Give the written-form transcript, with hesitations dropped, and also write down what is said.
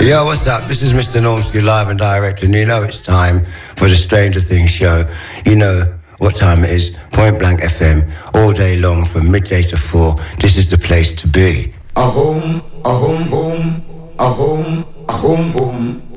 Yo, what's up? This is Mr. Normsky, live and direct, and you know it's time for the Stranger Things show. You know what time it is. Point Blank FM, all day long from midday to 4. This is the place to be. A home, boom, a home, boom.